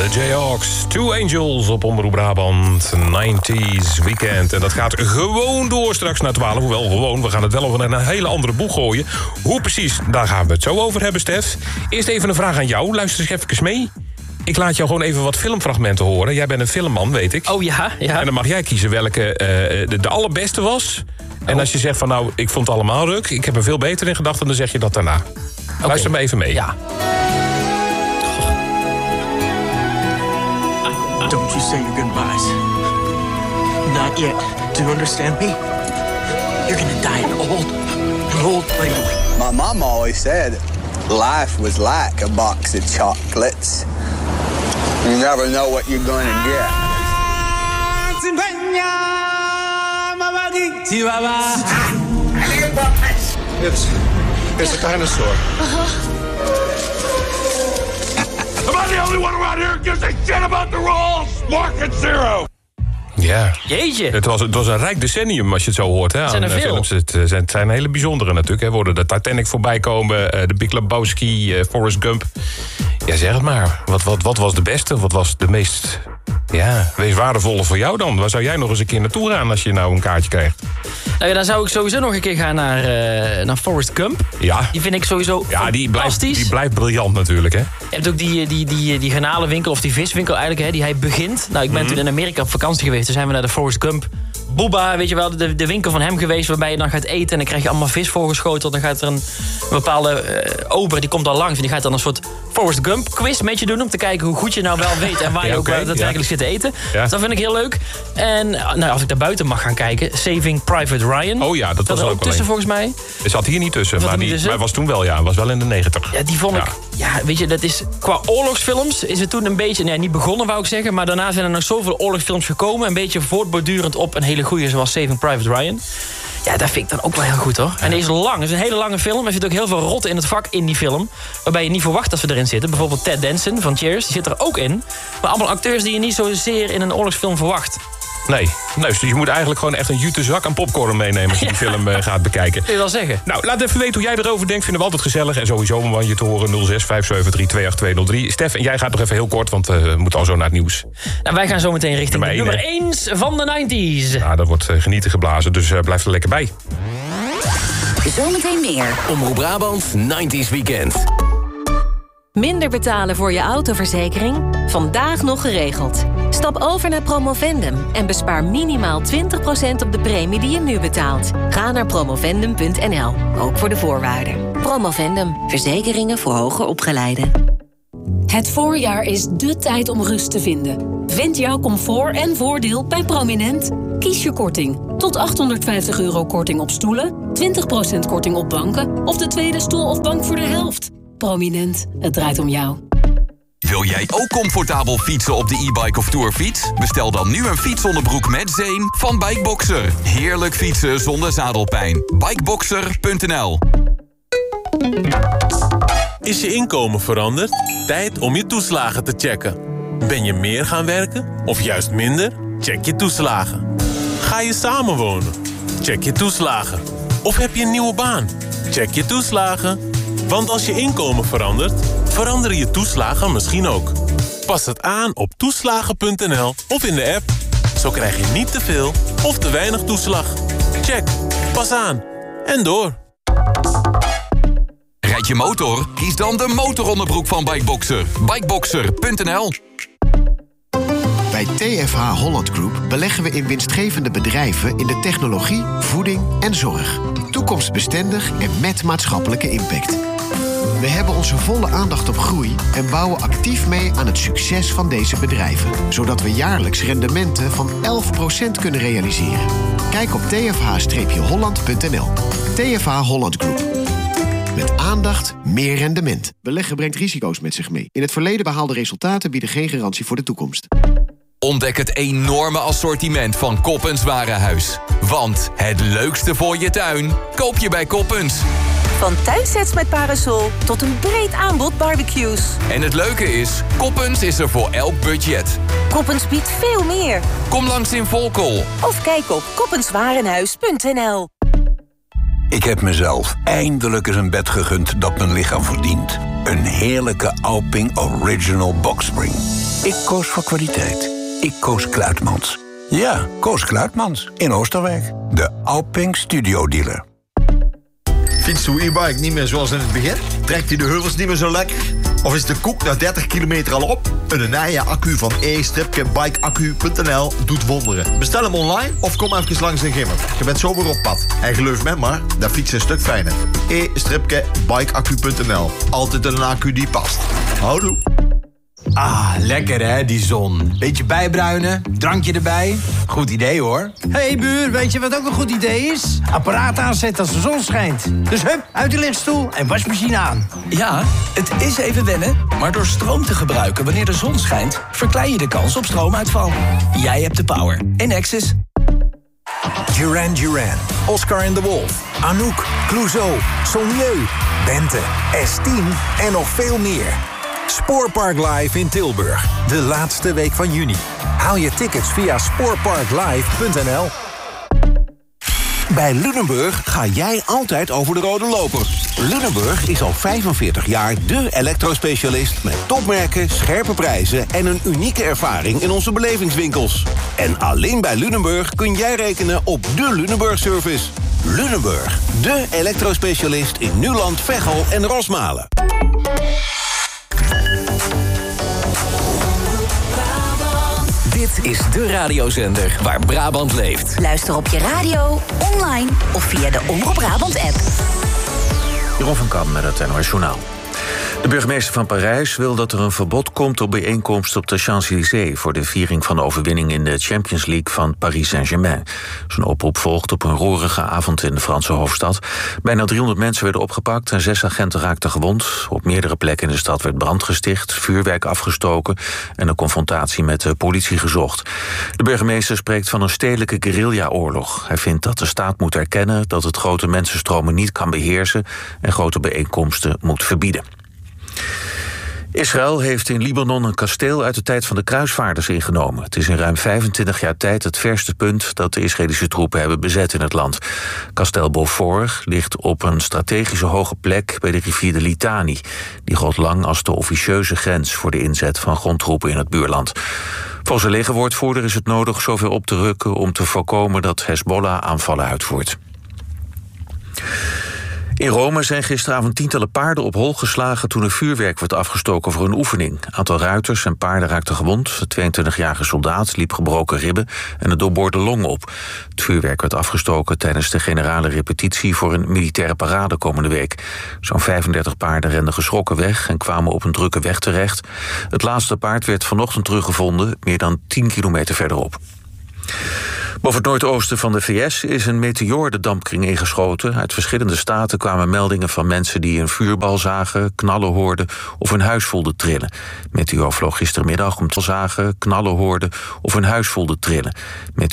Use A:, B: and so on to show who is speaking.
A: Jayhawks, Two Angels op Omroep Brabant, 90s Weekend. En dat gaat gewoon door straks na 12. Hoewel gewoon, we gaan het wel over een hele andere boeg gooien. Hoe precies, daar gaan we het zo over hebben, Stef. Eerst even een vraag aan jou, luister eens even mee. Ik laat jou gewoon even wat filmfragmenten horen. Jij bent een filmman, weet ik.
B: Oh ja.
A: En dan mag jij kiezen welke de allerbeste was. En als je zegt van nou, ik vond het allemaal ruk, ik heb er veel beter in gedacht, dan zeg je dat daarna. Okay. Luister maar even mee.
B: Ja.
C: Don't you say your goodbyes. Not yet. Do you understand me? You're gonna die an old Playboy.
D: My mom always said life was like a box of chocolates. You never know what you're gonna get.
E: It's a dinosaur.
F: Am I the only one around here who gives a shit about the rules? Market zero.
A: Ja.
B: Jeetje.
A: Het was een rijk decennium als je het zo hoort. Hè,
B: zijn er veel.
A: Films. Het zijn hele bijzondere natuurlijk. Hè. We hoorden de Titanic voorbij komen. De Big Lebowski, Forrest Gump. Ja, zeg het maar. Wat was de beste? Wat was de meest wees waardevolle voor jou dan? Waar zou jij nog eens een keer naartoe gaan als je nou een kaartje krijgt?
B: Nou ja, dan zou ik sowieso nog een keer gaan naar Forrest Gump.
A: Ja.
B: Die vind ik sowieso fantastisch.
A: Die blijft briljant natuurlijk, hè?
B: Je hebt ook die garnalenwinkel of die viswinkel eigenlijk, hè, die hij begint. Nou, ik ben toen in Amerika op vakantie geweest. Toen zijn we naar de Forrest Gump Booba, weet je wel, de winkel van hem geweest, waarbij je dan gaat eten en dan krijg je allemaal vis voorgeschoten. Dan gaat er een bepaalde ober, die komt dan langs en die gaat dan een soort Forrest Gump quiz met je doen om te kijken hoe goed je nou wel weet en waar je ook daadwerkelijk zit te eten. Ja. Dus dat vind ik heel leuk. En nou, als ik daar buiten mag gaan kijken, Saving Private Ryan.
A: Oh ja, dat was er ook
B: tussen volgens mij.
A: Er zat hier niet tussen, maar was toen wel, was wel in de 90.
B: Ja, die vond ik, weet je, dat is qua oorlogsfilms is het toen een beetje, niet begonnen wou ik zeggen, maar daarna zijn er nog zoveel oorlogsfilms gekomen, een beetje voortbordurend op een hele goede zoals Saving Private Ryan. Ja, dat vind ik dan ook wel heel goed, hoor. En die is lang. Het is een hele lange film. Er zit ook heel veel rot in het vak in die film. Waarbij je niet verwacht dat ze erin zitten. Bijvoorbeeld Ted Danson van Cheers, die zit er ook in. Maar allemaal acteurs die je niet zozeer in een oorlogsfilm verwacht.
A: Nee, dus je moet eigenlijk gewoon echt een jute zak aan popcorn meenemen als je die film gaat bekijken.
B: Kun je wel zeggen.
A: Nou, laat even weten hoe jij erover denkt. Vinden we altijd gezellig. En sowieso om je te horen 06-573-28203. Stef, en jij gaat nog even heel kort, want we moeten al zo naar het nieuws.
B: Nou, wij gaan zo meteen richting nummer 1 van de 90s.
A: Ja, dat wordt genieten geblazen, dus blijf er lekker bij.
G: Zometeen meer.
H: Omroep Brabant, 90s Weekend.
G: Minder betalen voor je autoverzekering? Vandaag nog geregeld. Stap over naar Promovendum en bespaar minimaal 20% op de premie die je nu betaalt. Ga naar promovendum.nl, ook voor de voorwaarden. Promovendum, verzekeringen voor hoger opgeleiden.
I: Het voorjaar is dé tijd om rust te vinden. Vind jouw comfort en voordeel bij Prominent. Kies je korting. Tot €850 korting op stoelen, 20% korting op banken of de tweede stoel of bank voor de helft. Prominent, het draait om jou.
J: Wil jij ook comfortabel fietsen op de e-bike of tourfiets? Bestel dan nu een fietsonderbroek met zeem van Bikeboxer. Heerlijk fietsen zonder zadelpijn. Bikeboxer.nl.
K: Is je inkomen veranderd? Tijd om je toeslagen te checken. Ben je meer gaan werken of juist minder? Check je toeslagen. Ga je samenwonen? Check je toeslagen. Of heb je een nieuwe baan? Check je toeslagen. Want als je inkomen verandert, veranderen je toeslagen misschien ook. Pas het aan op toeslagen.nl of in de app. Zo krijg je niet te veel of te weinig toeslag. Check, pas aan en door.
J: Rijd je motor? Kies dan de motoronderbroek van Bikeboxer. Bikeboxer.nl.
L: Bij TFH Holland Group beleggen we in winstgevende bedrijven in de technologie, voeding en zorg. Toekomstbestendig en met maatschappelijke impact. We hebben onze volle aandacht op groei en bouwen actief mee aan het succes van deze bedrijven. Zodat we jaarlijks rendementen van 11% kunnen realiseren. Kijk op tfh-holland.nl. TFH Holland Group. Met aandacht, meer rendement. Beleggen brengt risico's met zich mee. In het verleden behaalde resultaten bieden geen garantie voor de toekomst.
J: Ontdek het enorme assortiment van Koppens Warenhuis. Want het leukste voor je tuin koop je bij Koppens.
M: Van tuinsets met parasol tot een breed aanbod barbecues.
J: En het leuke is, Koppens is er voor elk budget.
M: Koppens biedt veel meer.
J: Kom langs in Volkel.
M: Of kijk op koppenswarenhuis.nl.
N: Ik heb mezelf eindelijk eens een bed gegund dat mijn lichaam verdient. Een heerlijke Alping Original Boxspring. Ik koos voor kwaliteit. Ik koos Kluitmans. Ja, koos Kluitmans in Oosterwijk. De Alping Studio Dealer.
O: Fietst uw e-bike niet meer zoals in het begin? Trekt hij de heuvels niet meer zo lekker? Of is de koek na 30 kilometer al op? Een Naya-accu van e-bikeaccu.nl doet wonderen. Bestel hem online of kom even langs in Gimmer. Je bent zo weer op pad. En geloof me maar, dat fietsen een stuk fijner. e-bikeaccu.nl. Altijd een accu die past. Houdoe.
P: Ah, lekker hè, die zon. Beetje bijbruinen, drankje erbij. Goed idee hoor.
Q: Hey buur, weet je wat ook een goed idee is? Apparaat aanzetten als de zon schijnt. Dus hup, uit de lichtstoel en wasmachine aan.
R: Ja, het is even wennen, maar door stroom te gebruiken wanneer de zon schijnt, verklein je de kans op stroomuitval. Jij hebt de power. Enexis.
S: Duran Duran, Oscar and the Wolf, Anouk, Clouseau, Sonnieu, Bente, S10 en nog veel meer. Spoorpark Live in Tilburg, de laatste week van juni. Haal je tickets via spoorparklive.nl.
T: Bij Lunenburg ga jij altijd over de rode loper. Lunenburg is al 45 jaar dé elektrospecialist met topmerken, scherpe prijzen en een unieke ervaring in onze belevingswinkels. En alleen bij Lunenburg kun jij rekenen op de Lunenburg-service. Lunenburg, dé elektrospecialist in Nuland, Veghel en Rosmalen.
H: Dit is de radiozender waar Brabant leeft.
U: Luister op je radio, online of via de Omroep Brabant-app.
V: Jeroen van Kam met het NOS Journaal. De burgemeester van Parijs wil dat er een verbod komt op bijeenkomsten op de Champs-Élysées voor de viering van de overwinning in de Champions League van Paris Saint-Germain. Zijn oproep volgt op een roerige avond in de Franse hoofdstad. Bijna 300 mensen werden opgepakt en 6 agenten raakten gewond. Op meerdere plekken in de stad werd brand gesticht, vuurwerk afgestoken en een confrontatie met de politie gezocht. De burgemeester spreekt van een stedelijke guerrilla-oorlog. Hij vindt dat de staat moet erkennen dat het grote mensenstromen niet kan beheersen en grote bijeenkomsten moet verbieden. Israël heeft in Libanon een kasteel uit de tijd van de kruisvaarders ingenomen. Het is in ruim 25 jaar tijd het verste punt dat de Israëlische troepen hebben bezet in het land. Kasteel Beaufort ligt op een strategische hoge plek bij de rivier de Litani. Die gold lang als de officieuze grens voor de inzet van grondtroepen in het buurland. Volgens de legerwoordvoerder is het nodig zoveel op te rukken om te voorkomen dat Hezbollah aanvallen uitvoert. In Rome zijn gisteravond tientallen paarden op hol geslagen toen er vuurwerk werd afgestoken voor een oefening. Een aantal ruiters en paarden raakten gewond. De 22-jarige soldaat liep gebroken ribben en een doorboorde long op. Het vuurwerk werd afgestoken tijdens de generale repetitie voor een militaire parade komende week. Zo'n 35 paarden renden geschrokken weg en kwamen op een drukke weg terecht. Het laatste paard werd vanochtend teruggevonden, meer dan 10 kilometer verderop. Boven het noordoosten van de VS is een meteoor de dampkring ingeschoten. Uit verschillende staten kwamen meldingen van mensen die een vuurbal zagen, knallen hoorden of hun huis voelden trillen. Meteoor vloog gistermiddag om te zagen, knallen hoorden of hun huis voelden trillen.